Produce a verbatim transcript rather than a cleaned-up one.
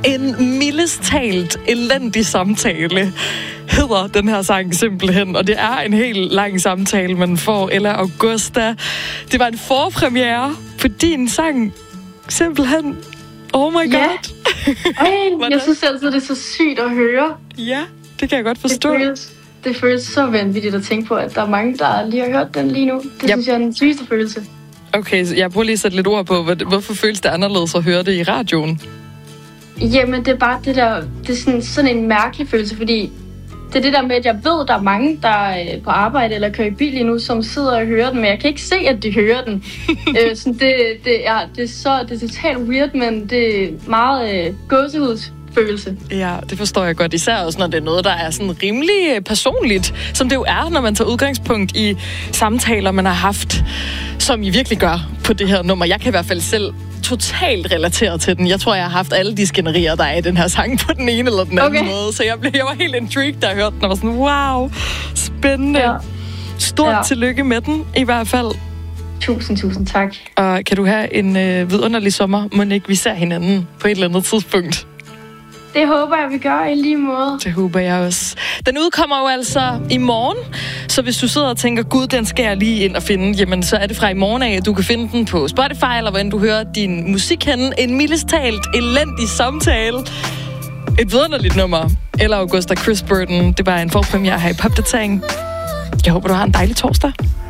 En mildest talt elendig samtale hedder den her sang simpelthen, og det er en helt lang samtale, man får. Ella Augusta, det var en forpremiere på din sang, simpelthen. Oh my god. Ja. Ej, jeg synes altid, det er så sygt at høre. Ja, det kan jeg godt forstå. Det føles, det føles så vanvittigt at tænke på, at der er mange, der lige har hørt den lige nu. Det yep. synes jeg er den sygeste følelse. Okay, så jeg prøver lige at sætte lidt ord på, hvorfor føles det anderledes at høre det i radioen? Jamen, det er bare det der, det er sådan, sådan en mærkelig følelse, fordi det er det der med, at jeg ved, der er mange, der er på arbejde eller kører i bil lige nu, som sidder og hører den, men jeg kan ikke se, at de hører den. øh, sådan det, det, er, det, er så, det er totalt weird, men det er meget øh, gåsehudsfølelse. Ja, det forstår jeg godt. Især også, når det er noget, der er sådan rimelig personligt, som det jo er, når man tager udgangspunkt i samtaler, man har haft, som I virkelig gør på det her nummer. Jeg kan i hvert fald selv totalt relateret til den. Jeg tror, jeg har haft alle de skænderier, der er i den her sang på den ene eller den anden okay. måde. Så jeg, blev, jeg var helt intrigued, da jeg hørte den, og var sådan, wow, spændende. Ja. Stort ja. tillykke med den, i hvert fald. Tusind, tusind tak. Og kan du have en øh, vidunderlig sommer, må ikke vi ser hinanden på et eller andet tidspunkt? Det håber jeg, vi gør i lige måde. Det håber jeg også. Den udkommer jo altså i morgen, så hvis du sidder og tænker, gud, den skal jeg lige ind og finde, jamen så er det fra i morgen af, at du kan finde den på Spotify, eller hvordan du hører din musik henne. En mildest talt elendig samtale. Et vidunderligt nummer. Ella Augusta, Chris Burton. Det var en forpremiere her i Popdatering. Jeg håber, du har en dejlig torsdag.